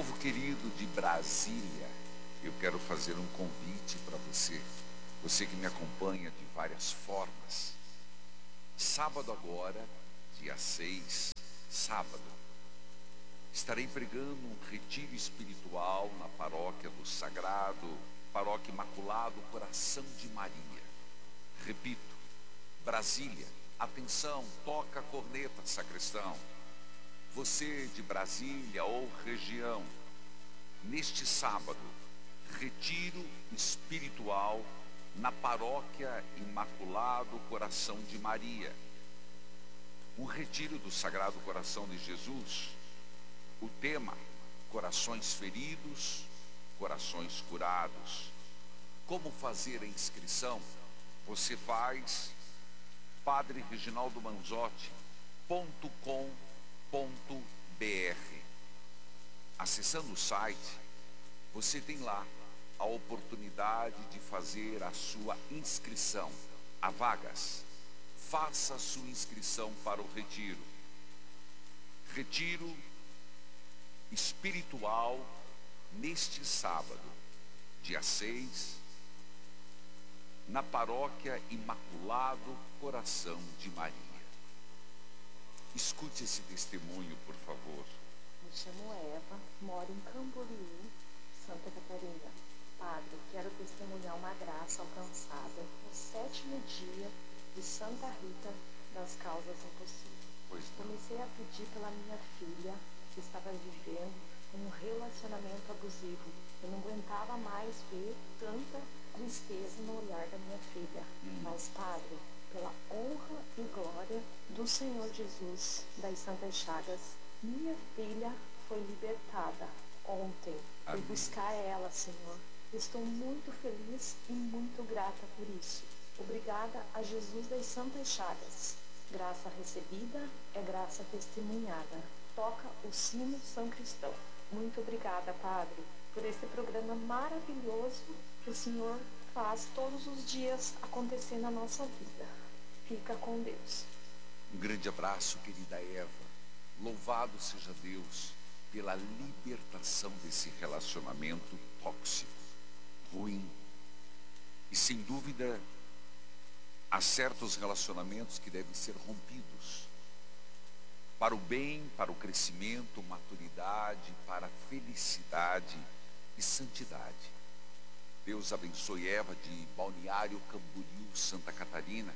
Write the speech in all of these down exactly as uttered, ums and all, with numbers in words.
Povo querido de Brasília, eu quero fazer um convite para você, você que me acompanha de várias formas. Sábado agora, dia seis, sábado, estarei pregando um retiro espiritual na paróquia do Sagrado, paróquia Imaculado Coração de Maria. Repito, Brasília, atenção, toca a corneta, sacristão. Você de Brasília ou região, neste sábado, retiro espiritual na paróquia Imaculado Coração de Maria. Um retiro do Sagrado Coração de Jesus. O tema, corações feridos, corações curados. Como fazer a inscrição? Você faz padre reginaldo manzotti ponto com ponto br. Acessando o site, você tem lá a oportunidade de fazer a sua inscrição. Há vagas. Faça a sua inscrição para o retiro. Retiro espiritual neste sábado, dia seis, na paróquia Imaculado Coração de Maria. Escute esse testemunho, por favor. Me chamo Eva, moro em Camboriú, Santa Catarina. Padre, quero testemunhar uma graça alcançada no sétimo dia de Santa Rita das Causas Impossíveis. Pois não. Comecei a pedir pela minha filha, que estava vivendo um relacionamento abusivo. Eu não aguentava mais ver tanta tristeza no olhar da minha filha. Hum. Mas, Padre, pela honra e glória do Senhor Jesus das Santas Chagas, minha filha foi libertada ontem. Fui buscar ela, Senhor. Estou muito feliz e muito grata por isso. Obrigada a Jesus das Santas Chagas. Graça recebida é graça testemunhada. Toca o sino São Cristão. Muito obrigada, Padre, por esse programa maravilhoso que o Senhor faz todos os dias acontecer na nossa vida. Fica com Deus. Um grande abraço, querida Eva. Louvado seja Deus pela libertação desse relacionamento tóxico, ruim. E sem dúvida, há certos relacionamentos que devem ser rompidos para o bem, para o crescimento, maturidade, para a felicidade e santidade. Deus abençoe Eva de Balneário Camboriú, Santa Catarina.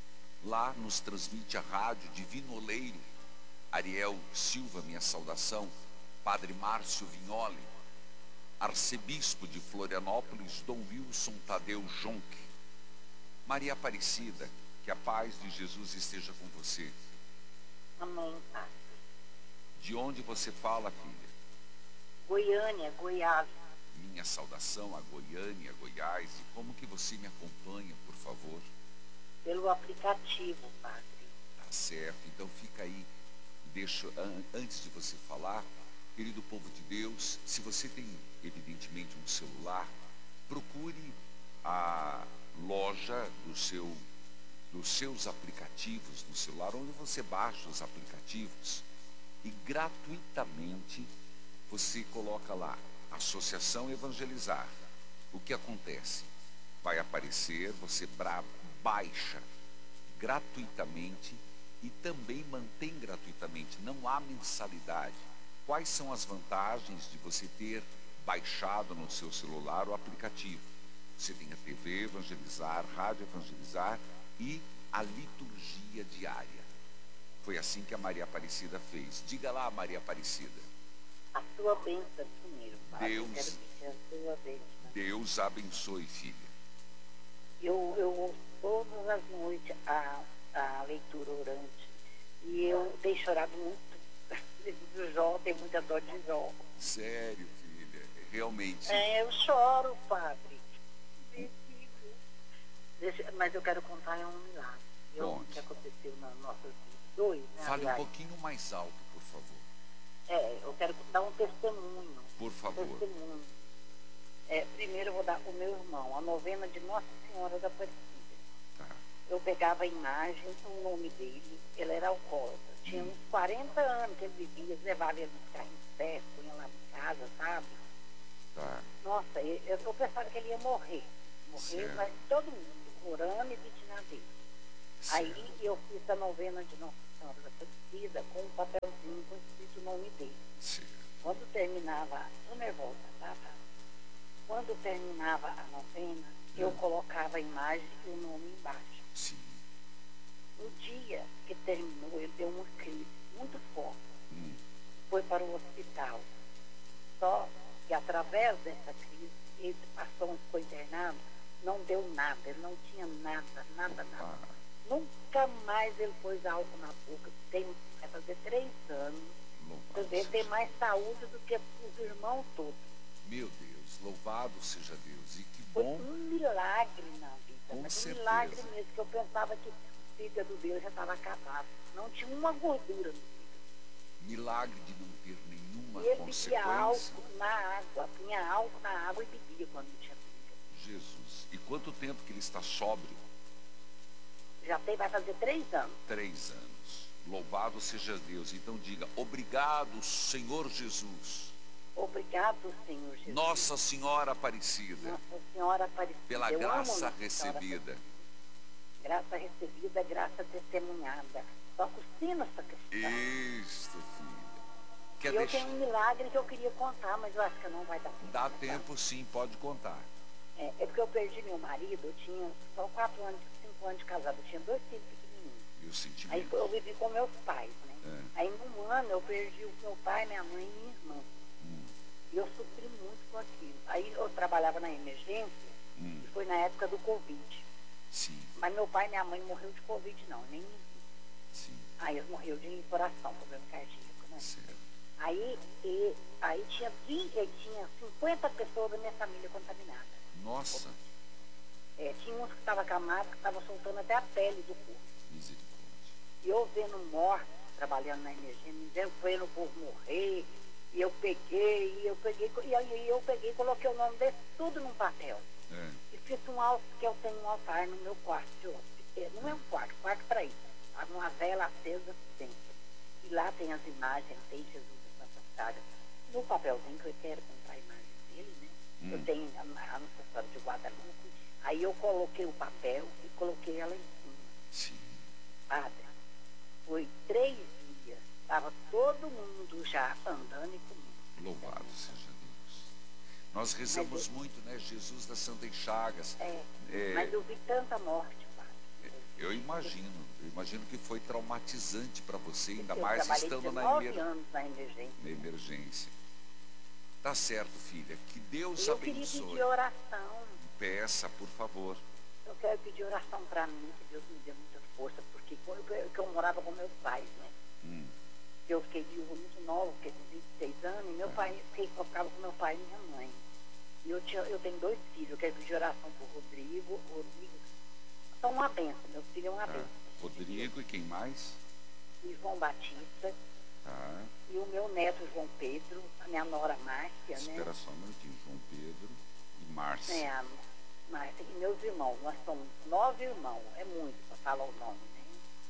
Lá nos transmite a rádio Divino Oleiro. Ariel Silva, minha saudação. Padre Márcio Vignoli. Arcebispo de Florianópolis, Dom Wilson Tadeu Jonque. Maria Aparecida, que a paz de Jesus esteja com você. Amém, Padre. De onde você fala, filha? Goiânia, Goiás. Minha saudação a Goiânia, Goiás. E como que você me acompanha, por favor? Pelo aplicativo, Padre. Tá certo. Então fica aí. Deixa, an, antes de você falar, querido povo de Deus, se você tem, evidentemente, um celular, procure a loja do seu, dos seus aplicativos no celular, onde você baixa os aplicativos e gratuitamente você coloca lá, Associação Evangelizar. O que acontece? Vai aparecer, você bra baixa gratuitamente e também mantém gratuitamente, não há mensalidade. Quais são as vantagens de você ter baixado no seu celular o aplicativo? Você tem a T V Evangelizar, Rádio Evangelizar e a liturgia diária. Foi assim que a Maria Aparecida fez. Diga lá, Maria Aparecida. A sua bênção primeiro, Padre. Deus, eu quero pedir a sua bênção. Deus abençoe, filha. Eu, eu ouço todas as noites a, a leitura orante. E eu tenho chorado muito. Do Jó, tem muita dor de Jó. Sério, filha? Realmente. É, eu choro, Padre. Deixa, mas eu quero contar um milagre. O que aconteceu nas nossas vidas. Dois, né? Fale aliás. um pouquinho mais alto, por favor. É, eu quero dar um testemunho. Por favor. Testemunho. É, primeiro eu vou dar o meu irmão, a novena de Nossa Senhora da Aparecida. Tá. Eu pegava a imagem, o nome dele, ele era alcoólatra, Tinha uns quarenta anos que ele vivia, levava ele nos carrinhos de festa, punha lá em casa, sabe? Tá. Nossa, eu, eu pensava que ele ia morrer. Morrer, Certo. mas todo mundo, orando e pedindo a Deus. Aí eu fiz a novena de Nossa Senhora da Aparecida com um papelzinho com escrito o nome dele. Certo. Quando terminava, tô nervosa, tá? Quando terminava a novena, eu colocava a imagem e o nome embaixo. Sim. No dia que terminou, ele deu uma crise muito forte. Hum. Foi para o hospital. Só que através dessa crise, ele passou, ficou internado, não deu nada, ele não tinha nada, nada, nada. Ah. Nunca mais ele pôs álcool na boca. Tem, vai fazer três anos. Quer dizer, ele tem mais saúde do que os irmãos todos. Meu Deus, louvado seja Deus. E que Foi bom. um milagre na vida. Com Mas um certeza. milagre mesmo, que eu pensava que o fígado dele já estava acabado. Não tinha uma gordura no fígado. Milagre de não ter nenhuma E ele bebia consequência. álcool na água, punha álcool na água e bebia quando não tinha fígado. Jesus. E quanto tempo que ele está sóbrio? Já tem, vai fazer três anos. Três anos. Louvado seja Deus. Então diga, obrigado, Senhor Jesus. Obrigado, Senhor Jesus. Nossa Senhora Aparecida. Nossa Senhora Aparecida. Pela Eu amo graça Nossa Senhora recebida. Aparecida. Graça recebida, graça testemunhada. Toca o sino essa questão. Isto, filha. Quer E eu deixar? tenho um milagre que eu queria contar, mas eu acho que não vai dar tempo. Dá de contar. tempo sim, pode contar. É, é porque eu perdi meu marido, eu tinha só quatro anos, cinco anos de casado, eu tinha dois filhos pequenininhos. E o Aí sentimento. eu vivi com meus pais, né? É. Aí num ano eu perdi o meu pai, minha mãe e minha irmã. Hum, E eu sofri muito com aquilo. Aí eu trabalhava na emergência, hum, e foi na época do Covid. sim, Mas meu pai e minha mãe morreu de Covid não, nem minha irmã. sim, Aí eles morreram de coração, problema cardíaco, né? certo. Aí, e, aí tinha, vinte, tinha cinquenta pessoas da minha família contaminadas. Nossa, É, tinha uns que estavam acamados, que estavam soltando até a pele do corpo. misericórdia. E eu vendo morte, trabalhando na energia, me vendo, vendo o povo morrer, e eu peguei, e eu peguei, e aí eu peguei e coloquei o nome dele tudo num papel. É, E fiz um altar, que eu tenho um altar no meu quarto de hóspede. Não é um quarto, quarto para isso. Uma vela acesa sempre. E lá tem as imagens, tem Jesus da Santa Chagas. No papelzinho que eu quero comprar a imagem dele, né? Hum. Eu tenho a, a Nossa Senhora de Guadalupe. Aí eu coloquei o papel e coloquei ela em cima. sim, Padre, foi três dias. Estava todo mundo já andando e comendo. louvado seja Deus. Nós rezamos muito, né? Jesus das Santas Chagas. É, É, mas eu vi tanta morte, padre. eu imagino, eu imagino que foi traumatizante para você, ainda eu mais trabalhei estando na, dezenove emer... anos na emergência. na emergência. Tá certo, filha. Que Deus E eu queria abençoe. pedir oração. Peça, por favor. Eu quero pedir oração para mim, que Deus me dê muita força, porque quando eu, que eu morava com meus pais, né? Hum, Eu fiquei viúva muito nova, fiquei com vinte e seis anos, e meu pai, fiquei, eu ficava com meu pai e minha mãe. E eu, tinha, eu tenho dois filhos, eu quero pedir oração por Rodrigo. Rodrigo são uma benção, meu filho é uma tá. benção. Rodrigo e quem mais? E João Batista, Tá. e o meu neto João Pedro, a minha nora Márcia, né? Espera só um minutinho. João Pedro e Márcia. É, a Márcia, e meus irmãos, nós somos nove irmãos, é muito para falar o nome, né?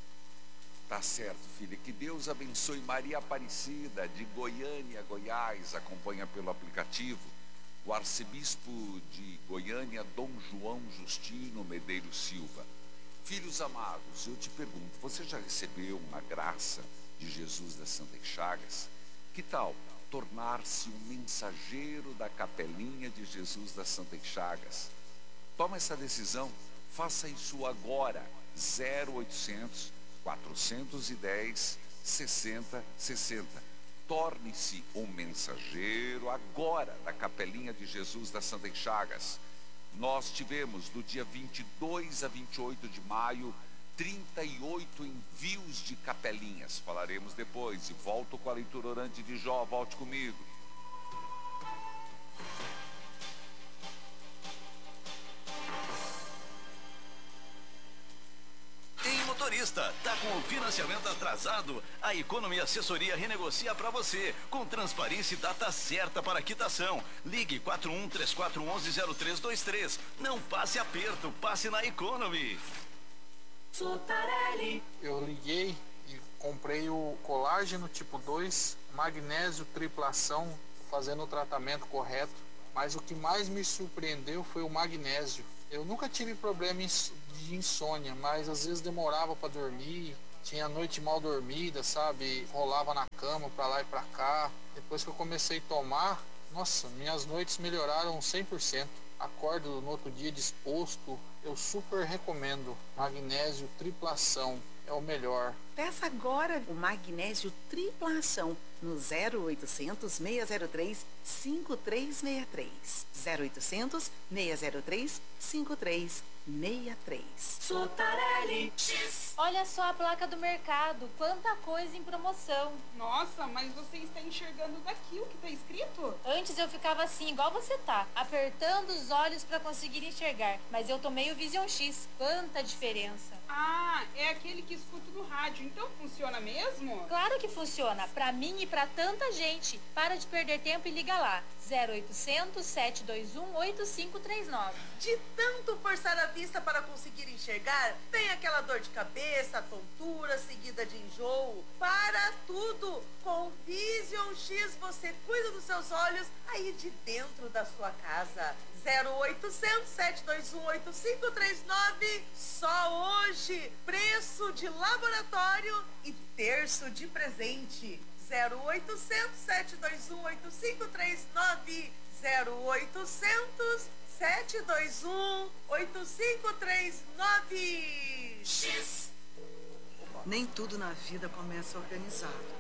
Tá certo, filha. Que Deus abençoe Maria Aparecida, de Goiânia, Goiás. Acompanha pelo aplicativo. O arcebispo de Goiânia, Dom João Justino Medeiros Silva. Filhos amados, eu te pergunto, você já recebeu uma graça de Jesus das Santas Chagas? Que tal tornar-se um mensageiro da capelinha de Jesus das Santas Chagas? Toma essa decisão, faça isso agora. zero oitocentos, quatrocentos e dez, sessenta, sessenta. Torne-se um mensageiro agora da capelinha de Jesus das Santas Chagas. Nós tivemos do dia vinte e dois a vinte e oito de maio trinta e oito envios de capelinhas. Falaremos depois. E volto com a leitura orante de Jó. Volte comigo. Ei, motorista, tá com o financiamento atrasado? A Economy Assessoria renegocia para você, com transparência e data certa para quitação. Ligue quatro um três quatro um um zero três dois três. Não passe aperto, passe na Economy. Eu liguei e comprei o colágeno tipo dois, magnésio triplação, fazendo o tratamento correto. Mas o que mais me surpreendeu foi o magnésio. Eu nunca tive problema de insônia, mas às vezes demorava para dormir, tinha noite mal dormida, sabe? Rolava na cama para lá e para cá. Depois que eu comecei a tomar, nossa, minhas noites melhoraram cem por cento. Acordo no outro dia disposto. Eu super recomendo. Magnésio triplação é o melhor. Peça agora o magnésio triplação no zero oitocentos, seis zero três, cinco três seis três. zero oitocentos, seis zero três, cinco três seis três. Sotarelli X. Olha só a placa do mercado, quanta coisa em promoção. Nossa, mas você está enxergando daqui o que está escrito? Antes eu ficava assim, igual você tá, apertando os olhos para conseguir enxergar. Mas eu tomei o Vision X, quanta diferença. Ah, é aquele que escuto no rádio, então funciona mesmo? Claro que funciona, pra mim e pra tanta gente. Para de perder tempo e liga lá, zero oitocentos, sete dois um, oito cinco três nove. De tanto forçar a vista para conseguir enxergar, tem aquela dor de cabeça, tontura, seguida de enjoo. Para tudo! Com Vision X você cuida dos seus olhos aí de dentro da sua casa. zero oitocentos, sete dois um, oito cinco três nove. Só hoje, preço de laboratório e terço de presente. zero oitocentos, sete dois um, oito cinco três nove. zero oitocentos, sete dois um, oito cinco três nove. X. Nem tudo na vida começa organizado.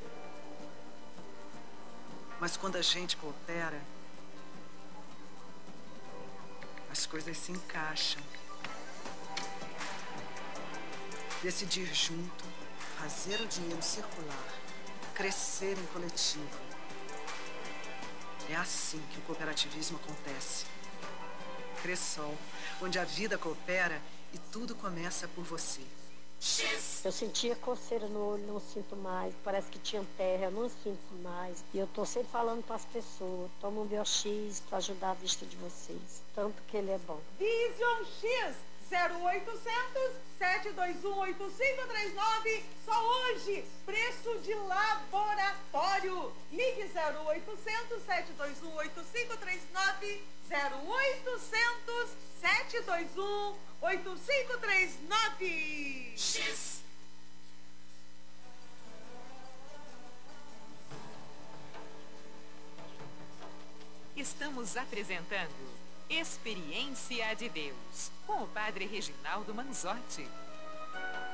Mas quando a gente coopera, as coisas se encaixam. Decidir junto, fazer o dinheiro circular, crescer em coletivo. É assim que o cooperativismo acontece. Cressol, onde a vida coopera e tudo começa por você. X. Eu sentia coceira no olho, não sinto mais. Parece que tinha terra, eu não sinto mais. E eu tô sempre falando para as pessoas, toma um Biox para ajudar a vista de vocês. Tanto que ele é bom. Vision X, zero oitocentos, sete dois um, oito cinco três nove. Só hoje, preço de laboratório. Ligue zero oitocentos, sete dois um, oito cinco três nove. zero oitocentos, sete dois um, oito cinco três nove. X. Estamos apresentando Experiência de Deus com o Padre Reginaldo Manzotti.